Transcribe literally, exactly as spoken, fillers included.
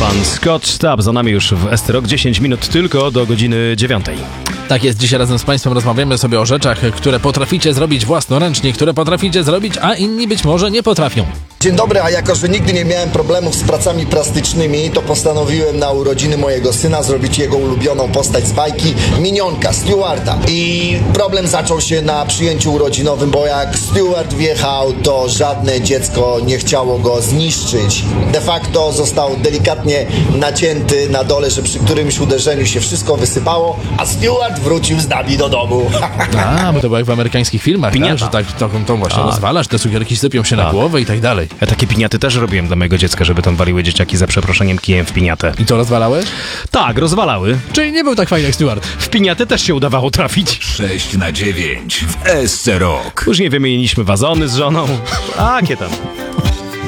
Pan Scott Stapp za nami już w S T Rock. dziesięć minut tylko do godziny dziewiątej. Tak jest, dzisiaj razem z Państwem rozmawiamy sobie o rzeczach, które potraficie zrobić własnoręcznie, które potraficie zrobić, a inni być może nie potrafią. Dzień dobry, a jako że nigdy nie miałem problemów z pracami plastycznymi, to postanowiłem na urodziny mojego syna zrobić jego ulubioną postać z bajki, Minionka, Stewarta. I problem zaczął się na przyjęciu urodzinowym, bo jak Stewart wjechał, to żadne dziecko nie chciało go zniszczyć. De facto został delikatnie nacięty na dole, że przy którymś uderzeniu się wszystko wysypało, a Stewart wrócił z nami do domu. A, bo to było jak w amerykańskich filmach, tak? Że tak to, to właśnie rozwalasz, te cukierki sypią się na głowę i tak dalej. Ja takie piniaty też robiłem dla mojego dziecka, żeby tam waliły dzieciaki za przeproszeniem kijem w piniatę. I to rozwalałeś? Tak, rozwalały. Czyli nie był tak fajny jak Stewart. W piniaty też się udawało trafić. sześć na dziewięć w S C Rock. Później wymieniliśmy wazony z żoną. A, jakie tam.